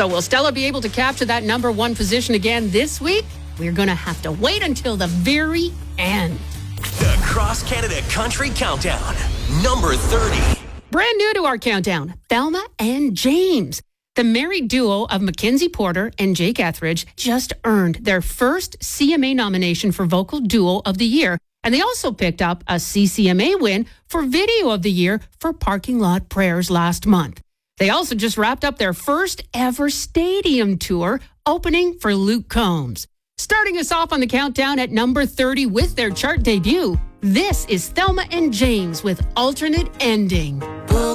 So will Stella be able to capture that number one position again this week? We're going to have to wait until the very end. The Cross Canada Country Countdown, number 30. Brand new to our countdown, Thelma and James. The married duo of Mackenzie Porter and Jake Etheridge just earned their first CMA nomination for Vocal Duo of the Year, and they also picked up a CCMA win for Video of the Year for Parking Lot Prayers last month. They also just wrapped up their first ever stadium tour, opening for Luke Combs. Starting us off on the countdown at number 30 with their chart debut, this is Thelma and James with Alternate Ending. Oh.